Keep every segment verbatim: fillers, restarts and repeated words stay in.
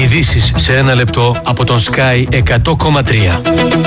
Ειδήσεις σε ένα λεπτό από τον Sky εκατό κόμμα τρία.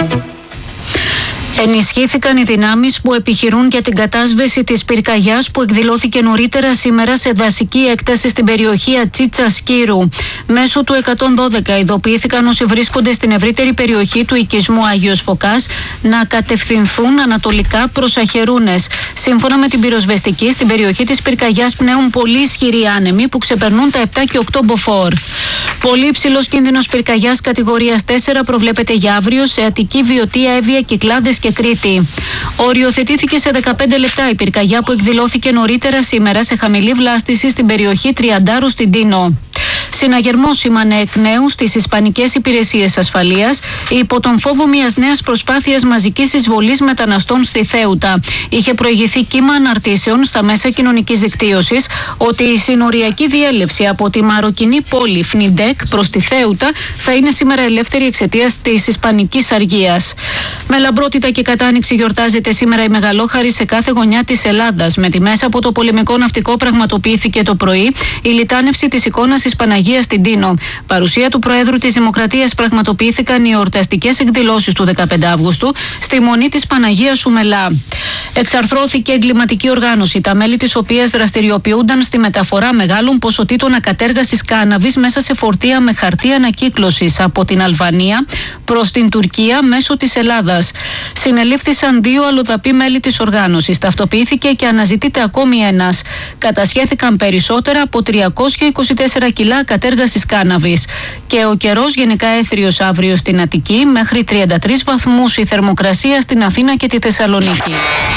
Ενισχύθηκαν οι δυνάμεις που επιχειρούν για την κατάσβεση της πυρκαγιάς που εκδηλώθηκε νωρίτερα σήμερα σε δασική έκταση στην περιοχή Ατσίτσα Σκύρου. Μέσω του εκατόν δώδεκα ειδοποιήθηκαν όσοι βρίσκονται στην ευρύτερη περιοχή του οικισμού Άγιος Φωκάς να κατευθυνθούν ανατολικά προς Αχερούνες. Σύμφωνα με την πυροσβεστική, στην περιοχή της πυρκαγιάς πνέουν πολύ ισχυροί άνεμοι που ξεπερνούν τα επτά και οκτώ μποφόρ. Πολύ υψηλός κίνδυνος πυρκαγιάς κατηγορίας τέσσερα προβλέπεται για αύριο σε Αττική, Βιωτία, Εύβοια, Κυκλάδες και Κρήτη. Οριοθετήθηκε σε δεκαπέντε λεπτά η πυρκαγιά που εκδηλώθηκε νωρίτερα σήμερα σε χαμηλή βλάστηση στην περιοχή Τριαντάρου στην Τίνο. Συναγερμός σήμανε εκ νέου στις Ισπανικές Υπηρεσίες Ασφαλείας υπό τον φόβο μιας νέας προσπάθειας μαζικής εισβολής μεταναστών στη Θέουτα. Είχε προηγηθεί κύμα αναρτήσεων στα μέσα κοινωνικής δικτύωσης ότι η συνοριακή διέλευση από τη μαροκινή πόλη Φνιντέκ προς τη Θέουτα θα είναι σήμερα ελεύθερη εξαιτίας της Ισπανικής αργίας. Με λαμπρότητα και κατάνοιξη γιορτάζεται σήμερα η Μεγαλόχαρη σε κάθε γωνιά της Ελλάδας. Με τη μέσα από το πολεμικό ναυτικό πραγματοποιήθηκε το πρωί η λιτάνευση της εικόνας της Παναγίας στην Τίνο. Παρουσία του Προέδρου της Δημοκρατίας πραγματοποιήθηκαν οι εορταστικές εκδηλώσεις του δεκαπέντε Αυγούστου στη Μονή της Παναγίας Σουμελά. Εξαρθρώθηκε εγκληματική οργάνωση, τα μέλη της οποίας δραστηριοποιούνταν στη μεταφορά μεγάλων ποσοτήτων ακατέργασης κάναβης μέσα σε φορτία με χαρτί ανακύκλωσης από την Αλβανία προς την Τουρκία μέσω της Ελλάδας. Συνελήφθησαν δύο αλλοδαποί μέλη της οργάνωσης. Ταυτοποιήθηκε και αναζητείται ακόμη ένας. Κατασχέθηκαν περισσότερα από τριακόσια είκοσι τέσσερα κιλά ακατέργασης κάναβης. Και ο καιρός γενικά έθριος αύριο στην Αττική, μέχρι τριάντα τρεις βαθμούς η θερμοκρασία στην Αθήνα και τη Θεσσαλονίκη.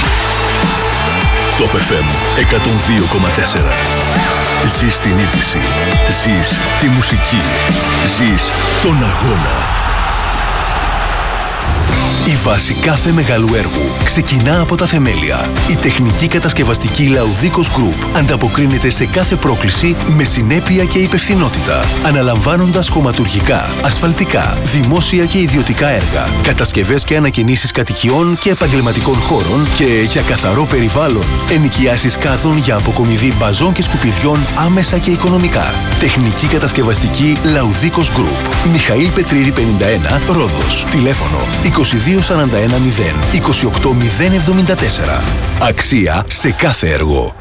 Top εφ εμ εκατόν δύο κόμμα τέσσερα. Ζεις την είδηση. Ζεις τη μουσική. Ζεις τον αγώνα. Η βάση κάθε μεγάλου έργου ξεκινά από τα θεμέλια. Η τεχνική κατασκευαστική Laudikos Group ανταποκρίνεται σε κάθε πρόκληση με συνέπεια και υπευθυνότητα, αναλαμβάνοντας χωματουργικά, ασφαλτικά, δημόσια και ιδιωτικά έργα, κατασκευές και ανακαινήσεις κατοικιών και επαγγελματικών χώρων και για καθαρό περιβάλλον, ενοικιάσεις κάδων για αποκομιδή μπαζών και σκουπιδιών άμεσα και οικονομικά. Τεχνική κατασκευαστική Laudikos Group. Μιχαήλ Πετρίδη πενήντα ένα, Ρόδος. Τηλέφωνο είκοσι δύο σαράντα ένα μηδέν είκοσι οκτώ μηδέν εβδομήντα τέσσερα. Αξία σε κάθε έργο.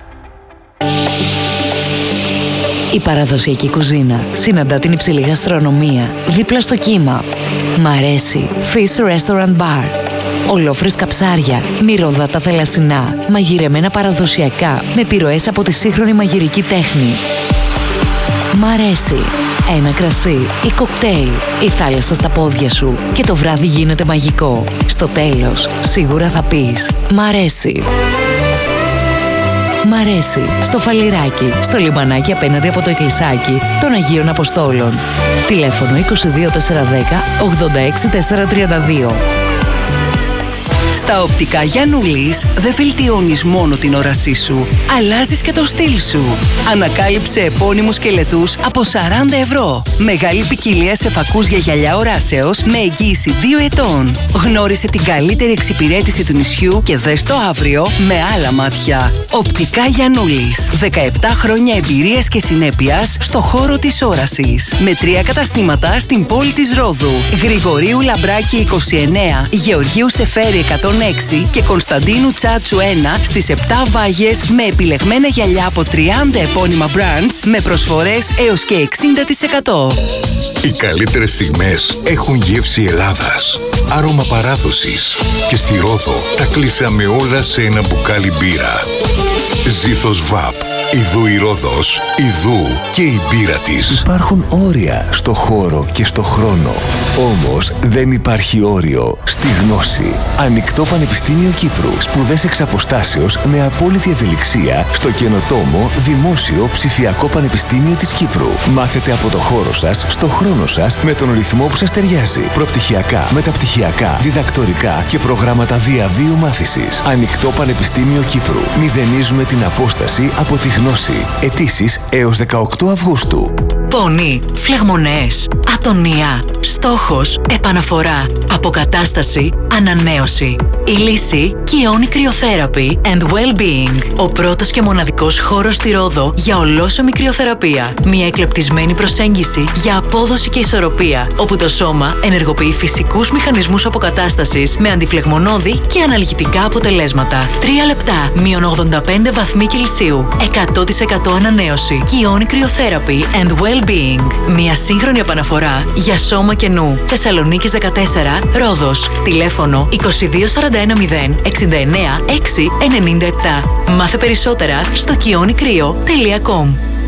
Η παραδοσιακή κουζίνα συναντά την υψηλή γαστρονομία δίπλα στο κύμα. Μ' αρέσει Fish Restaurant Bar. Ολόφρεσκα ψάρια, μυρωδάτα θελασσινά, μαγειρεμένα παραδοσιακά με επιρροές από τη σύγχρονη μαγειρική τέχνη. Μ' αρέσει. Ένα κρασί ή κοκτέιλ, η θάλασσα στα πόδια σου και το βράδυ γίνεται μαγικό. Στο τέλος, σίγουρα θα πεις «Μ' αρέσει». Μ' αρέσει. Στο Φαλιράκι, στο λιμανάκι απέναντι από το εκκλησάκι των Αγίων Αποστόλων. Τηλέφωνο είκοσι δύο τετρακόσια δέκα ογδόντα έξι τετρακόσια τριάντα δύο. Στα οπτικά Γιαννούλης δεν βελτιώνεις μόνο την όρασή σου, αλλάζεις και το στυλ σου. Ανακάλυψε επώνυμους σκελετούς από σαράντα ευρώ. Μεγάλη ποικιλία σε φακούς για γυαλιά οράσεως με εγγύηση δύο ετών. Γνώρισε την καλύτερη εξυπηρέτηση του νησιού και δες το αύριο με άλλα μάτια. Οπτικά Γιαννούλης. δεκαεπτά χρόνια εμπειρίας και συνέπειας στο χώρο της όρασης. Με τρία καταστήματα στην πόλη της Ρόδου. Γρηγορίου Λαμπράκη είκοσι εννέα, Γεωργίου Σεφέρη εκατόν έξι και Κωνσταντίνου Τσάτσου ένα στις επτά Βάγες με επιλεγμένα γυαλιά από τριάντα επώνυμα brands με προσφορές έως και εξήντα τοις εκατό. Οι καλύτερες στιγμές έχουν γεύση Ελλάδας, άρωμα παράδοσης και στη Ρόδο τα κλείσαμε όλα σε ένα μπουκάλι μπύρα. Ζήθος Βαπ. Ιδού η Ρόδος, ιδού και η μπύρα της. Υπάρχουν όρια στο χώρο και στο χρόνο. Όμως δεν υπάρχει όριο στη γνώση. Ανοιχτό Πανεπιστήμιο Κύπρου. Σπουδές εξ αποστάσεως με απόλυτη ευελιξία στο καινοτόμο Δημόσιο Ψηφιακό Πανεπιστήμιο της Κύπρου. Μάθετε από το χώρο σας, στο χρόνο σας, με τον ρυθμό που σας ταιριάζει. Προπτυχιακά, μεταπτυχιακά, διδακτορικά και προγράμματα διαβίου μάθησης. Ανοιχτό Πανεπιστήμιο Κύπρου. Μηδενίζουμε την απόσταση από τη γνώση. Αιτήσεις έως δεκαοκτώ Αυγούστου. Πόνοι, φλεγμονές, ατονία, Στόχος, επαναφορά, αποκατάσταση, ανανέωση. Η λύση, Kioni Cryotherapy and Wellbeing. Ο πρώτος και μοναδικός χώρος στη Ρόδο για ολόσωμη κρυοθεραπεία. Μια εκλεπτισμένη προσέγγιση για απόδοση και ισορροπία, όπου το σώμα ενεργοποιεί φυσικούς μηχανισμούς αποκατάστασης με αντιφλεγμονώδη και αναλγητικά αποτελέσματα. Τρία λεπτά, μείον ογδόντα πέντε βαθμοί Κελσίου. εκατό τοις εκατό ανανέωση. Kioni Cryotherapy and Wellbeing. Μια σύγχρονη επαναφορά για σώμα και νου. Θεσσαλονίκης δεκατέσσερα, Ρόδος. Τηλέφωνο είκοσι δύο σαράντα ένα μηδέν εξήντα εννέα έξι ενενήντα επτά. Μάθε περισσότερα στο kioni cryo τελεία com.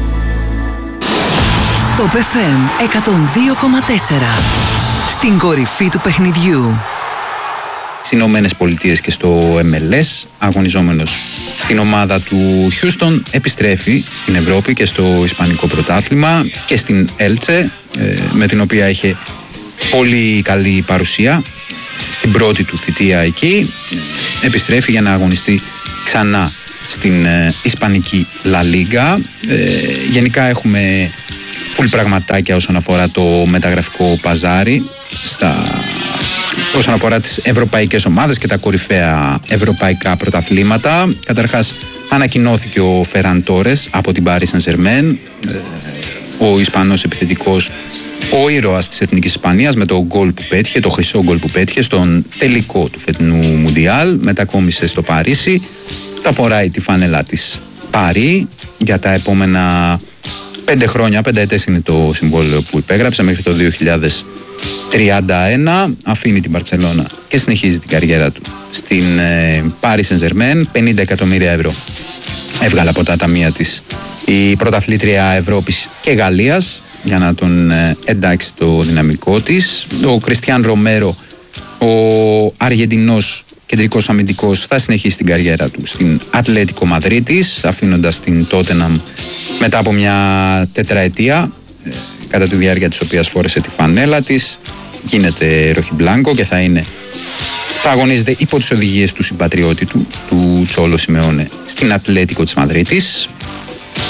Το εφ εμ εκατόν δύο κόμμα τέσσερα. Στην κορυφή του παιχνιδιού. Στις Ηνωμένες Πολιτείες και στο εμ ελ ες, αγωνιζόμενος στην ομάδα του Houston, επιστρέφει στην Ευρώπη και στο Ισπανικό πρωτάθλημα και στην Έλτσε, με την οποία είχε πολύ καλή παρουσία στην πρώτη του θητεία εκεί. Επιστρέφει για να αγωνιστεί ξανά στην Ισπανική Λα Λίγκα. Γενικά έχουμε φουλ πραγματάκια όσον αφορά το μεταγραφικό παζάρι στα... όσον αφορά τις ευρωπαϊκές ομάδες και τα κορυφαία ευρωπαϊκά πρωταθλήματα. Καταρχάς ανακοινώθηκε ο Φεράν Τόρες από την Paris Saint-Germain, ο Ισπανός επιθετικός, ο ήρωας της Εθνικής Ισπανίας, με το γκολ που πέτυχε, το χρυσό γκολ που πέτυχε στον τελικό του φετινού Μουντιάλ. Μετακόμισε στο Παρίσι, θα φοράει τη φανέλα της Παρί για τα επόμενα πέντε χρόνια, πέντε ετές είναι το συμβόλαιο που υπέγραψε μέχρι το δύο χιλιάδες τριάντα ένα. Αφήνει την Μπαρτσελώνα και συνεχίζει την καριέρα του στην ε, Paris Saint-Germain. πενήντα εκατομμύρια ευρώ έβγαλε από τα ταμεία της η πρωταθλήτρια Ευρώπης και Γαλλίας για να τον ε, εντάξει το δυναμικό της. Ο Κριστιάν Ρομέρο, ο Αργεντινός κεντρικός αμυντικός, θα συνεχίσει την καριέρα του στην Ατλέτικο Μαδρίτης, αφήνοντας την Τότεναμ μετά από μια τετραετία, ε, κατά τη διάρκεια της οποίας φόρεσε τη φανέλα της. Γίνεται ροχιμπλάνκο και θα είναι θα αγωνίζεται υπό τις οδηγίες του συμπατριώτη του, του Τσόλο Σιμεώνε, στην Ατλέτικο της Μαδρίτης.